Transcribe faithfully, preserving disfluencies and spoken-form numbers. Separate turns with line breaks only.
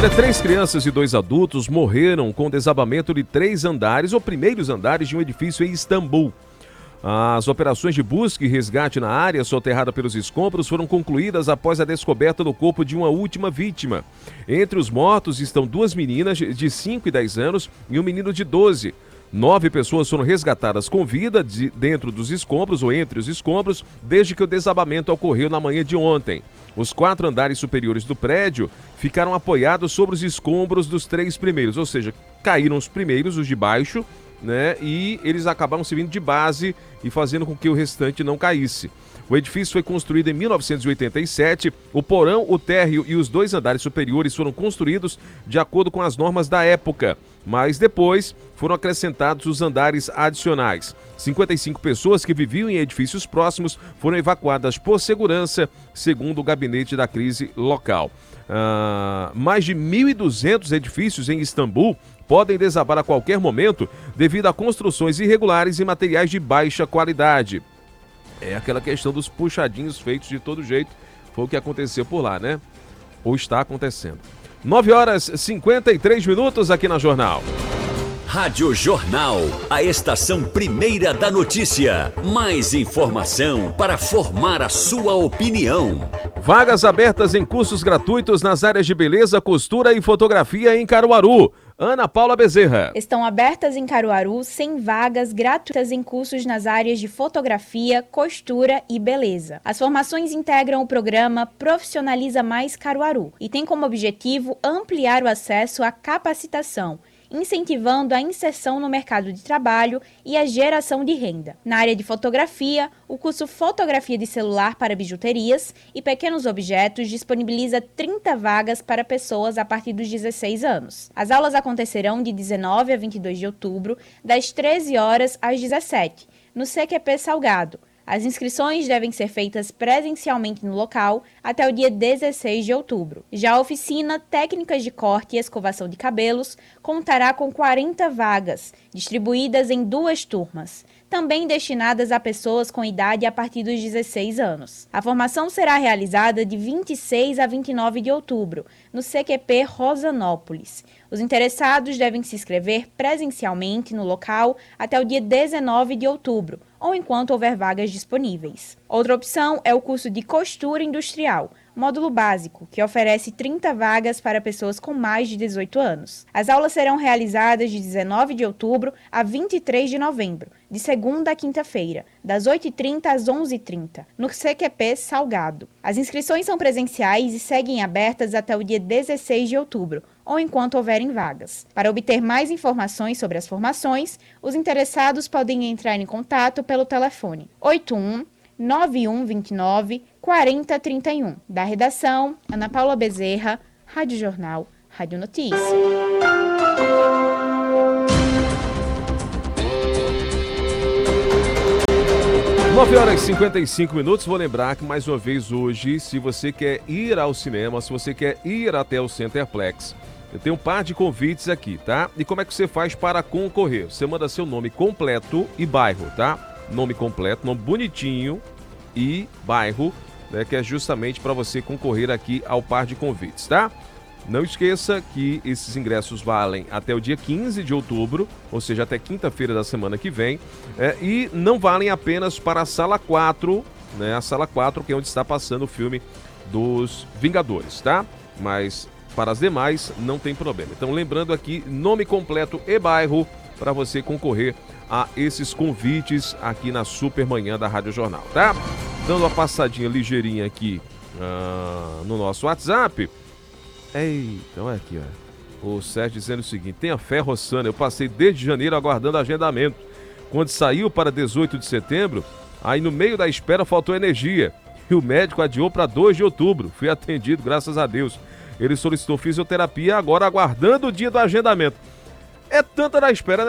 Olha, três crianças e dois adultos morreram com o desabamento de três andares ou primeiros andares de um edifício em Istambul. As operações de busca e resgate na área soterrada pelos escombros foram concluídas após a descoberta do corpo de uma última vítima. Entre os mortos estão duas meninas de cinco e dez anos e um menino de doze. Nove pessoas foram resgatadas com vida de, dentro dos escombros ou entre os escombros desde que o desabamento ocorreu na manhã de ontem. Os quatro andares superiores do prédio ficaram apoiados sobre os escombros dos três primeiros, ou seja, caíram os primeiros, os de baixo, né? E eles acabaram servindo de base e fazendo com que o restante não caísse. O edifício foi construído em mil novecentos e oitenta e sete. O porão, o térreo e os dois andares superiores foram construídos de acordo com as normas da época, mas depois foram acrescentados os andares adicionais. cinquenta e cinco pessoas que viviam em edifícios próximos foram evacuadas por segurança, segundo o gabinete da crise local. Ah, mais de mil e duzentos edifícios em Istambul podem desabar a qualquer momento devido a construções irregulares e materiais de baixa qualidade. É aquela questão dos puxadinhos feitos de todo jeito. Foi o que aconteceu por lá, né? Ou está acontecendo. nove horas e cinquenta e três minutos aqui na Jornal.
Rádio Jornal, a estação primeira da notícia. Mais informação para formar a sua opinião.
Vagas abertas em cursos gratuitos nas áreas de beleza, costura e fotografia em Caruaru. Ana Paula Bezerra.
Estão abertas em Caruaru cem vagas gratuitas em cursos nas áreas de fotografia, costura e beleza. As formações integram o programa Profissionaliza Mais Caruaru e tem como objetivo ampliar o acesso à capacitação, incentivando a inserção no mercado de trabalho e a geração de renda. Na área de fotografia, o curso Fotografia de Celular para Bijuterias e Pequenos Objetos disponibiliza trinta vagas para pessoas a partir dos dezesseis anos. As aulas acontecerão de dezenove a vinte e dois de outubro, das treze horas às dezessete, no C Q P Salgado. As inscrições devem ser feitas presencialmente no local até o dia dezesseis de outubro. Já a oficina Técnicas de Corte e Escovação de Cabelos contará com quarenta vagas, distribuídas em duas turmas, também destinadas a pessoas com idade a partir dos dezesseis anos. A formação será realizada de vinte e seis a vinte e nove de outubro, no C Q P Rosanópolis. Os interessados devem se inscrever presencialmente no local até o dia dezenove de outubro, ou enquanto houver vagas disponíveis. Outra opção é o curso de Costura Industrial, módulo básico, que oferece trinta vagas para pessoas com mais de dezoito anos. As aulas serão realizadas de dezenove de outubro a vinte e três de novembro, de segunda a quinta-feira, das oito e trinta às onze e trinta, no C Q P Salgado. As inscrições são presenciais e seguem abertas até o dia dezesseis de outubro, ou enquanto houverem vagas. Para obter mais informações sobre as formações, os interessados podem entrar em contato pelo telefone oito um nove um dois nove quatro zero três um. Da redação, Ana Paula Bezerra, Rádio Jornal, Rádio Notícia.
nove horas e cinquenta e cinco minutos. Vou lembrar que mais uma vez hoje, se você quer ir ao cinema, se você quer ir até o Centerplex, eu tenho um par de convites aqui, tá? E como é que você faz para concorrer? Você manda seu nome completo e bairro, tá? Nome completo, nome bonitinho e bairro, né? Que é justamente para você concorrer aqui ao par de convites, tá? Não esqueça que esses ingressos valem até o dia quinze de outubro, ou seja, até quinta-feira da semana que vem, é, e não valem apenas para a Sala quatro, né? A Sala quatro, que é onde está passando o filme dos Vingadores, tá? Mas para as demais, não tem problema. Então, lembrando aqui, nome completo e bairro para você concorrer a esses convites aqui na Supermanhã da Rádio Jornal, tá? Dando uma passadinha ligeirinha aqui uh, no nosso WhatsApp. Eita, olha aqui, ó. O Sérgio dizendo o seguinte: tenha fé, Rossana, eu passei desde janeiro aguardando agendamento. Quando saiu para dezoito de setembro, aí no meio da espera faltou energia. E o médico adiou para dois de outubro. Fui atendido, graças a Deus. Ele solicitou fisioterapia, agora aguardando o dia do agendamento. É tanta da espera, né?